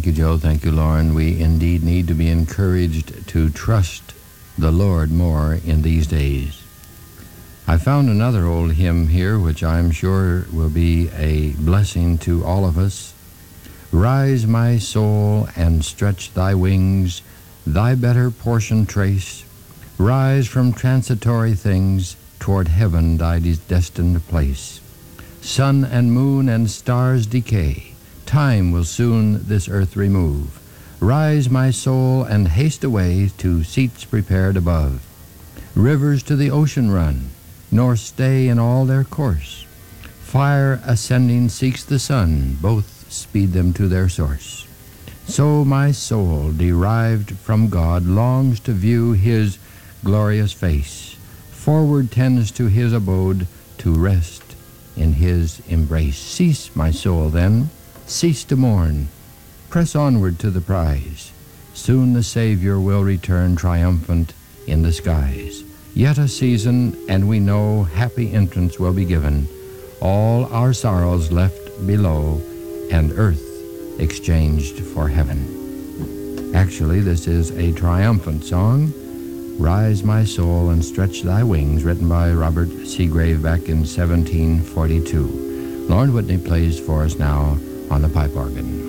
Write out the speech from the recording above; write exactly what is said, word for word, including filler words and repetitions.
Thank you, Joe. Thank you, Lauren. We indeed need to be encouraged to trust the Lord more in these days. I found another old hymn here, which I'm sure will be a blessing to all of us. Rise, my soul, and stretch thy wings, thy better portion trace. Rise from transitory things, toward heaven thy destined place. Sun and moon and stars decay, time will soon this earth remove. Rise, my soul, and haste away to seats prepared above. Rivers to the ocean run, nor stay in all their course. Fire ascending seeks the sun, both speed them to their source. So my soul, derived from God, longs to view his glorious face. Forward tends to his abode, to rest in his embrace. Cease, my soul, then, cease to mourn. Press onward to the prize. Soon the Savior will return triumphant in the skies. Yet a season, and we know happy entrance will be given. All our sorrows left below, and earth exchanged for heaven. Actually, this is a triumphant song. Rise, my soul, and stretch thy wings, written by Robert Seagrave back in seventeen forty-two. Lauren Whitney plays for us now on the pipe organ.